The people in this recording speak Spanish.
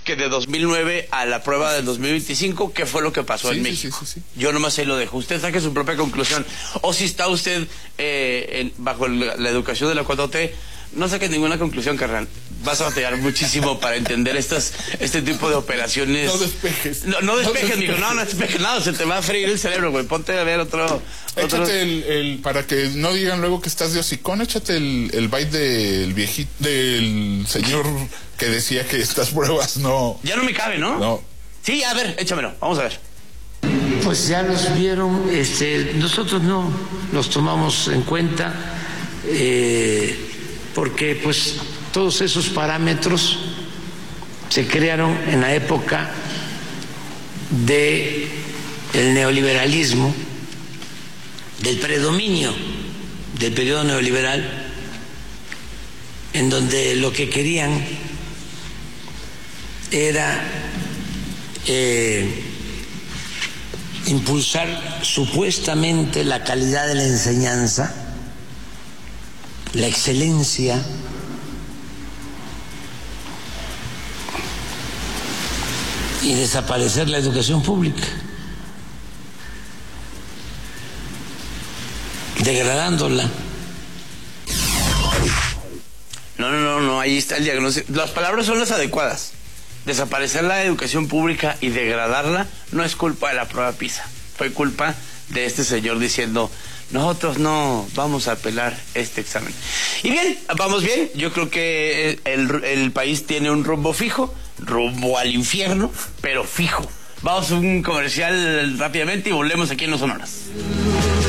que de 2009 a la prueba del 2025, ¿qué fue lo que pasó en México? Sí. Yo nomás ahí lo dejo. Usted saque su propia conclusión. O si está usted bajo la educación de la 4T, no saques ninguna conclusión, carnal. Vas a batallar muchísimo para entender este tipo de operaciones. No despejes. No despejes, mijo. No despejes nada. Se te va a freír el cerebro, güey. Ponte a ver otro. Échate para que no digan luego que estás de hocicón, échate el bite del viejito, del señor que decía que estas pruebas no... Ya no me cabe, ¿no? No. Sí, a ver, échamelo. Vamos a ver. Pues ya los vieron, nosotros no los tomamos en cuenta, porque pues todos esos parámetros se crearon en la época del neoliberalismo, del predominio del periodo neoliberal, en donde lo que querían era impulsar supuestamente la calidad de la enseñanza, la excelencia, y desaparecer la educación pública, degradándola. No, ahí está el diagnóstico. Las palabras son las adecuadas. Desaparecer la educación pública y degradarla no es culpa de la prueba PISA. Fue culpa de este señor diciendo, nosotros no vamos a apelar este examen. Y bien, vamos bien. Yo creo que el país tiene un rumbo fijo, rumbo al infierno, pero fijo. Vamos a un comercial rápidamente y volvemos aquí en Los Sonoras.